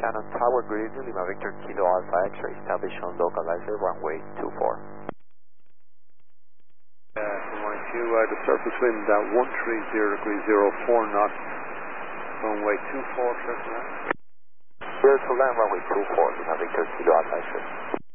Shannon Tower, good evening, Lima Victor Kilo Alpha X-ray, establish on localizer runway 24. Good morning to you, the surface wind 130 degrees 04 knots, runway 24, clear to land. Clear to land, runway 24, Lima Victor Kilo Alpha X-ray.